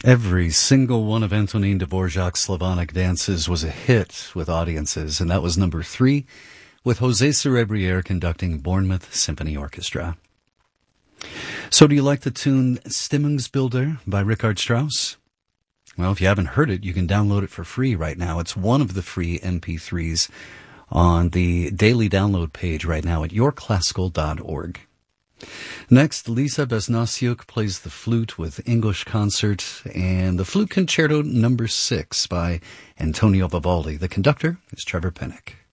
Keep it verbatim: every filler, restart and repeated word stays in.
Every single one of Antonin Dvorak's Slavonic dances was a hit with audiences, and that was number three, with José Cerebriere conducting Bournemouth Symphony Orchestra. So do you like the tune Stimmungsbilder by Richard Strauss? Well, if you haven't heard it, you can download it for free right now. It's one of the free M P threes on the daily download page right now at your classical dot org. Next, Lisa Besnasiuk plays the flute with English Concert and the Flute Concerto number six by Antonio Vivaldi. The conductor is Trevor Pennock.